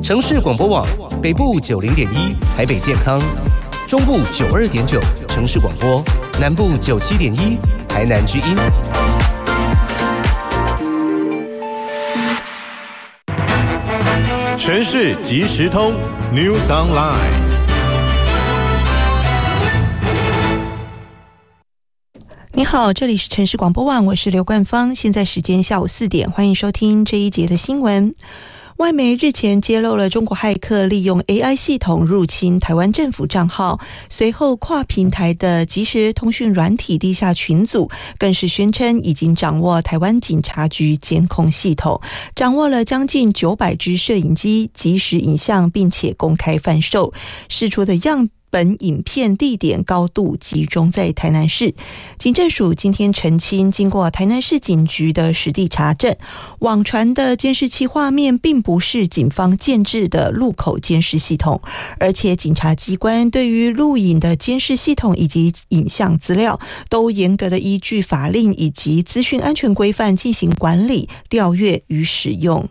城市广播网北部90.1台北健康，中部92.9城市广播，南部97.1台南之音。 城市即时通 News Online。 你好，这里是城市广播网，我是刘冠芳，现在时间下午4点，欢迎收听这一节的新闻。外媒日前揭露了中国骇客利用 AI 系统入侵台湾政府账号，随后跨平台的即时通讯软体地下群组更是宣称已经掌握台湾警察局监控系统，掌握了将近900支摄影机即时影像，并且公开贩售，释出的样本影片地点高度集中在台南市。警政署今天澄清，经过台南市警局的实地查证，网传的监视器画面并不是警方建制的路口监视系统，而且检察机关对于录影的监视系统以及影像资料都严格的依据法令以及资讯安全规范进行管理、调阅与使用。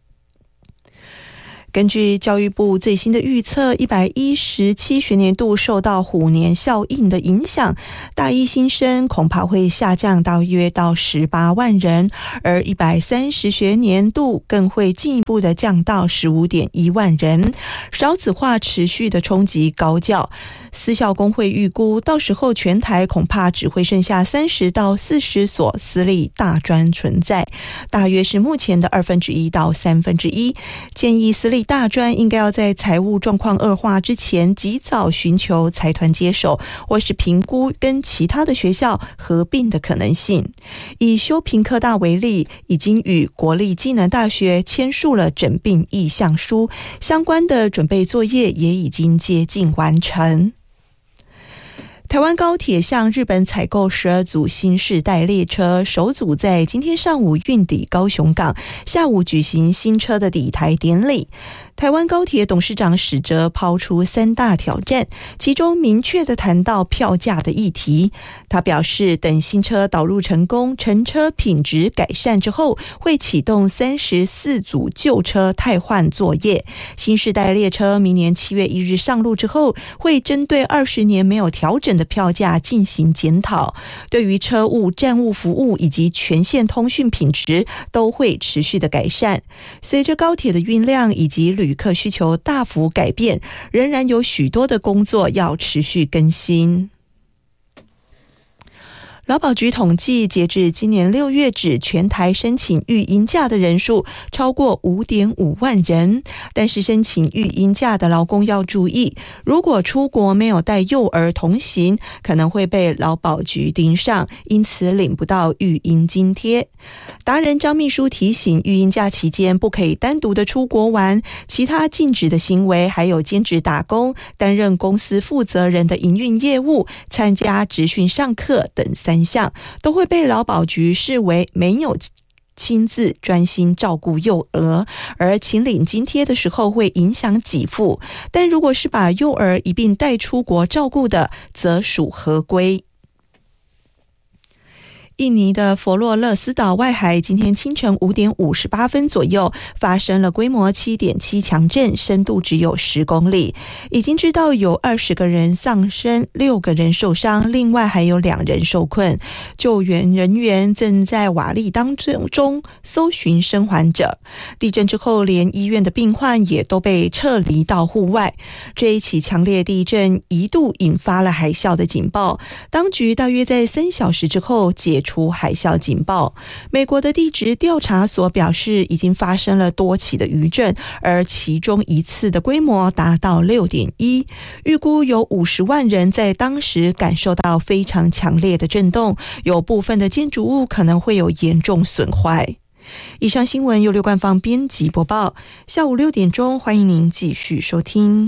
根据教育部最新的预测，117学年度受到虎年效应的影响，大一新生恐怕会下降大约到18万人，而130学年度更会进一步的降到15.1万人。少子化持续的冲击高教，私校工会预估，到时候全台恐怕只会剩下30到40所私立大专存在，大约是目前的1/2到1/3。建议私立大专应该要在财务状况恶化之前，及早寻求财团接手，或是评估跟其他的学校合并的可能性。以修平科大为例，已经与国立暨南大学签署了整并意向书，相关的准备作业也已经接近完成。台湾高铁向日本采购12组新世代列车，首组在今天上午运抵高雄港，下午举行新车的抵台典礼。台湾高铁董事长史哲抛出3大挑战，其中明确的谈到票价的议题。他表示，等新车导入成功，乘车品质改善之后，会启动34组旧车汰换作业。新世代列车明年7月1日上路之后，会针对20年没有调整的票价进行检讨，对于车务、站务服务以及全线通讯品质都会持续的改善。随着高铁的运量以及旅客需求大幅改变，仍然有许多的工作要持续更新。劳保局统计，截至今年6月止，全台申请育婴假的人数超过 5.5 万人。但是申请育婴假的劳工要注意，如果出国没有带幼儿同行，可能会被劳保局盯上，因此领不到育婴津贴。达人张秘书提醒，育婴假期间不可以单独的出国玩，其他禁止的行为还有兼职打工、担任公司负责人的营运业务、参加职训上课等3项，都会被劳保局视为没有亲自专心照顾幼儿，而请领津贴的时候会影响给付，但如果是把幼儿一并带出国照顾的，则属合规。印尼的佛罗勒斯岛外海今天清晨5点58分左右发生了规模 7.7 强震，深度只有10公里。已经知道有20个人丧生，6个人受伤，另外还有2人受困。救援人员正在瓦砾当中搜寻生还者。地震之后，连医院的病患也都被撤离到户外。这一起强烈地震一度引发了海啸的警报，当局大约在3小时之后解除海啸警报。美国的地质调查所表示，已经发生了多起的余震，而其中一次的规模达到 6.1， 预估有50万人在当时感受到非常强烈的震动，有部分的建筑物可能会有严重损坏。以上新闻由刘冠芳编辑播报，下午6点钟欢迎您继续收听。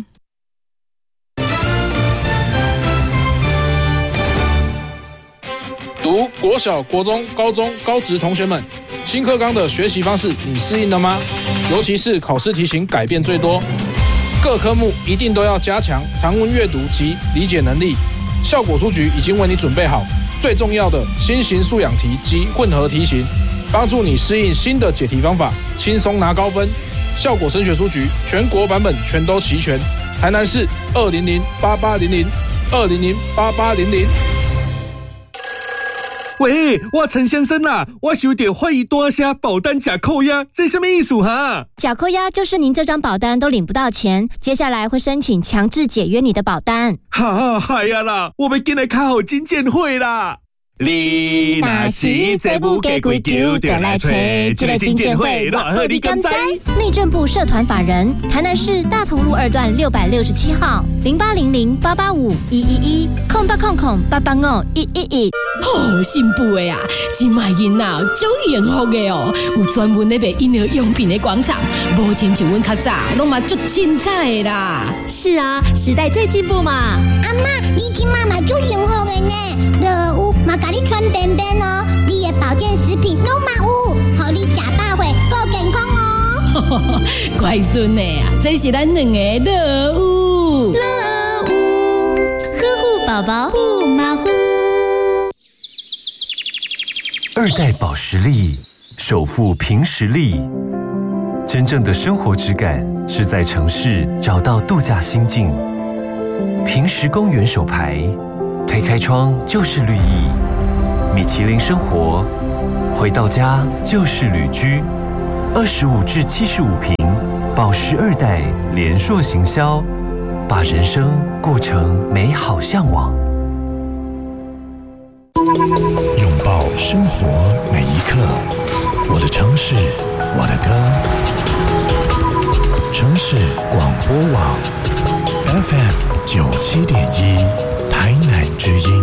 读国小、国中、高中、高职同学们，新课纲的学习方式你适应了吗？尤其是考试题型改变最多，各科目一定都要加强常文阅读及理解能力。效果书局已经为你准备好最重要的新型素养题及混合题型，帮助你适应新的解题方法，轻松拿高分。 效果升学书局全国版本全都齐全。台南市2008800，2008800。 喂，我陈先生啊，我收到欢迎大声保单假扣押，这什么意思哈？ 假扣押就是您这张保单都领不到钱，接下来会申请强制解约你的保单。 哈，嗨呀啦，我们进来开好金鉴会啦。你若是再不给规矩，就来找这个金鉴会，偌好你敢知？ 内政部社团法人，台南市大同路2段667号，0800885111，0800885111。 好幸福的啊！今卖囡仔足幸福的哦，有专门咧卖婴儿用品的广场，无亲像阮较早，拢嘛足精彩的啦。 是啊，时代在进步嘛。 阿嬷，你今妈嘛足幸福的呢，有嘛甲你穿便便哦，你的保健食品拢嘛有，互你吃饱会够健康哦。 乖孙的啊，这是咱两个乐舞， 乐舞，呵护宝宝不马虎。 2代保时力，守护凭实力。真正的生活质感是在城市找到度假心境。凭实公园手牌，推开窗就是绿意。米其林生活，回到家就是旅居。25至75坪，保时2代联硕行销，把人生过成美好向往。 拥抱生活每一刻，我的城市，我的歌。城市广播网 FM 97.1，台南之音。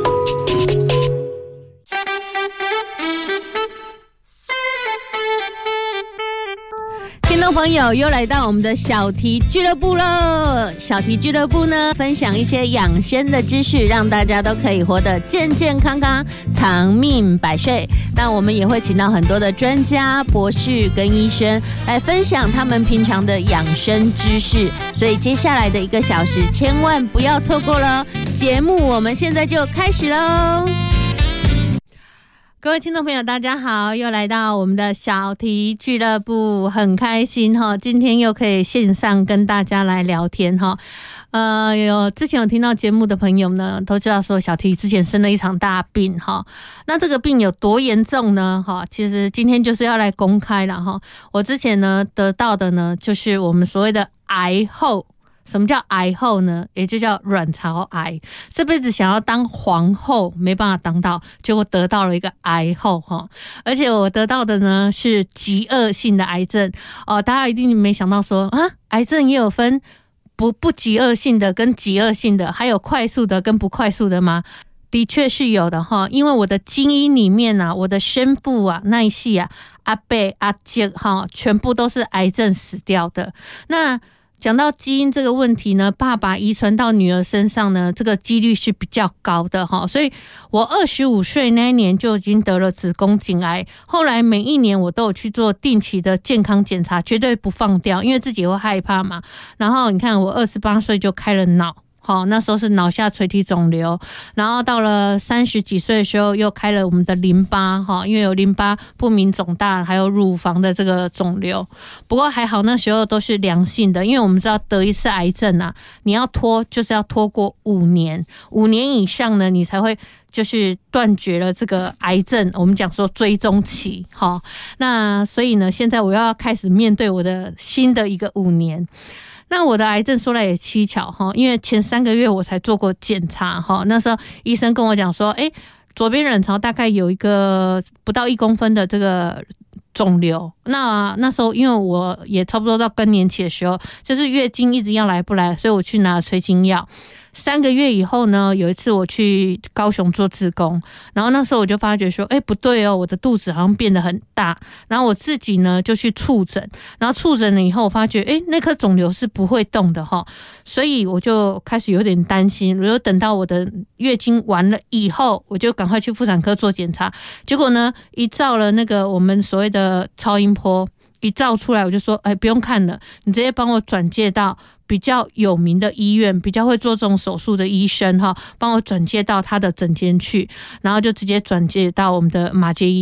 听众朋友，又来到我们的小题俱乐部了。小题俱乐部呢，分享一些养生的知识，让大家都可以活得健健康康、长命百岁。那我们也会请到很多的专家、博士跟医生来分享他们平常的养生知识。所以接下来的1个小时，千万不要错过了。节目我们现在就开始喽。各位听众朋友大家好，又来到我们的小题俱乐部，很开心哈，今天又可以线上跟大家来聊天哈。之前有听到节目的朋友呢，都知道说小题之前生了一场大病哈。那这个病有多严重呢？哈，其实今天就是要来公开了哈。我之前呢得到的呢，就是我们所谓的癌后。什么叫癌后呢？也就叫卵巢癌。这辈子想要当皇后没办法当到，结果得到了一个癌后哈。而且我得到的呢是极恶性的癌症哦。大家一定没想到说啊，癌症也有分不极恶性的跟极恶性的，还有快速的跟不快速的吗？的确是有的哈，因为我的基因里面啊，我的生父啊那一系啊，阿伯阿姐哈，全部都是癌症死掉的。那讲到基因这个问题呢，爸爸遗传到女儿身上呢，这个几率是比较高的哈。所以我25岁那一年就已经得了子宫颈癌，后来每一年我都有去做定期的健康检查，绝对不放掉，因为自己会害怕嘛。然后你看我28岁就开了脑。好，那时候是脑下垂体肿瘤，然后到了30几岁的时候又开了我们的淋巴，因为有淋巴不明肿大，还有乳房的这个肿瘤。不过还好那时候都是良性的，因为我们知道得一次癌症啊，你要拖就是要拖过5年，5年以上呢，你才会就是断绝了这个癌症，我们讲说追踪期。那所以呢，现在我要开始面对我的新的一个5年。那我的癌症说来也蹊跷，因为前3个月我才做过检查，那时候医生跟我讲说，左边卵巢大概有一个不到1公分的这个肿瘤。那时候因为我也差不多到更年期的时候，就是月经一直要来不来，所以我去拿催经药。3个月以后呢，有一次我去高雄做志工，然后那时候我就发觉说，不对哦，我的肚子好像变得很大，然后我自己呢就去触诊，然后触诊了以后，我发觉那颗肿瘤是不会动的哈，所以我就开始有点担心。我就等到我的月经完了以后，我就赶快去妇产科做检查，结果呢，一照了那个我们所谓的超音波，一照出来我就说，不用看了，你直接帮我转介到比较有名的医院，比较会做这种手术的医生帮我转介到他的诊间去，然后就直接转介到我们的马偕医院。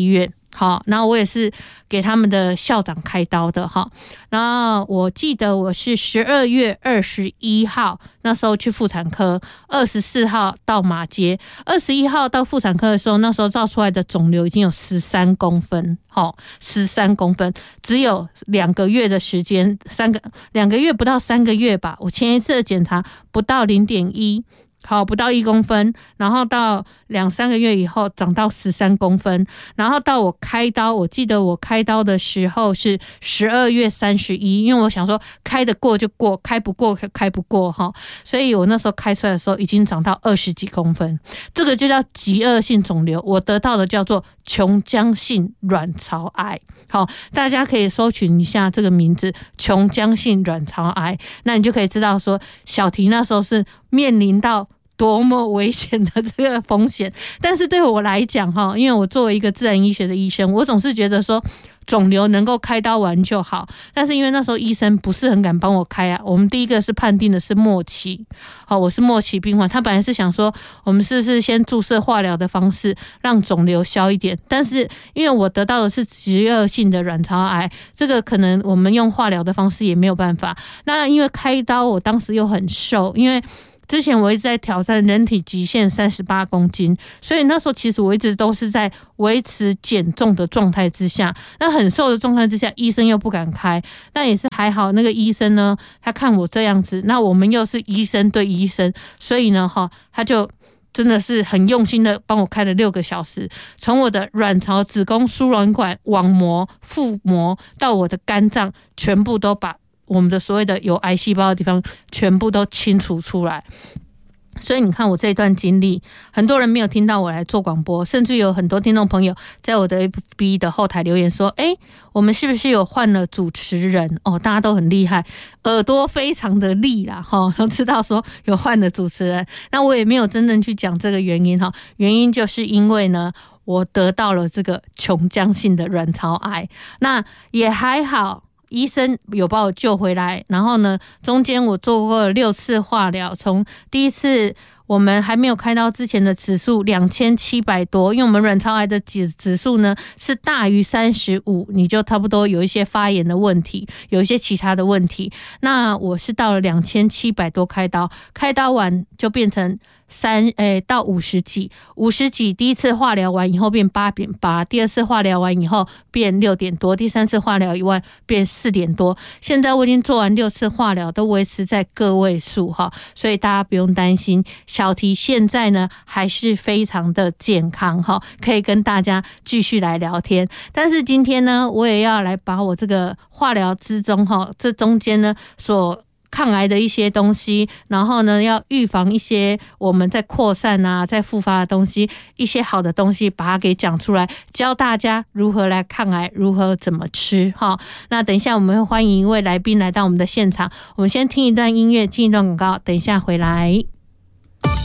好，然后我也是给他们的校长开刀的哈。然后我记得我是12月21号那时候去妇产科，24号到马街，21号到妇产科的时候，那时候照出来的肿瘤已经有13公分，好，13公分，只有2个月的时间，2个月不到3个月吧。我前一次的检查不到0.1。好，不到1公分，然后到2-3个月以后长到13公分，然后到我开刀，我记得我开刀的时候是12月31，因为我想说开得过就过，开不过开不过哈，所以我那时候开出来的时候已经长到20几公分，这个就叫极恶性肿瘤，我得到的叫做琼浆性卵巢癌。好，大家可以搜寻一下这个名字，琼浆性卵巢癌，那你就可以知道说小提那时候是面临到多么危险的这个风险。但是对我来讲哈，因为我作为一个自然医学的医生，我总是觉得说肿瘤能够开刀完就好，但是因为那时候医生不是很敢帮我开啊。我们第一个是判定的是末期，好，我是末期病患，他本来是想说我们是不是先注射化疗的方式让肿瘤消一点，但是因为我得到的是极恶性的卵巢癌，这个可能我们用化疗的方式也没有办法。那因为开刀我当时又很瘦，因为之前我一直在挑战人体极限38公斤，所以那时候其实我一直都是在维持减重的状态之下，那很瘦的状态之下，医生又不敢开，那也是还好那个医生呢，他看我这样子，那我们又是医生对医生，所以呢他就真的是很用心的帮我开了6个小时，从我的卵巢、子宫、输卵管、网膜、腹膜到我的肝脏，全部都把我们的所谓的有癌细胞的地方全部都清除出来。所以你看我这一段经历，很多人没有听到我来做广播，甚至有很多听众朋友在我的 FB 的后台留言说，我们是不是有换了主持人哦？大家都很厉害，耳朵非常的利啦都知道说有换了主持人。那我也没有真正去讲这个原因原因就是因为呢我得到了这个琼浆性的卵巢癌，那也还好医生有把我救回来，然后呢中间我做过了6次化疗，从第一次我们还没有开刀之前的指数2700多，因为我们卵巢癌的指数呢是大于35，你就差不多有一些发炎的问题，有一些其他的问题。那我是到了2700多开刀完就变成到50几，第一次化疗完以后变8.8，第二次化疗完以后变6点多，第三次化疗完变4点多，现在我已经做完6次化疗，都维持在个位数所以大家不用担心，小提现在呢还是非常的健康可以跟大家继续来聊天。但是今天呢我也要来把我这个化疗之中这中间呢所抗癌的一些东西，然后呢要预防一些我们在扩散啊在复发的东西，一些好的东西把它给讲出来，教大家如何来抗癌，如何怎么吃那等一下我们会欢迎一位来宾来到我们的现场，我们先听一段音乐，进一段广告，等一下回来。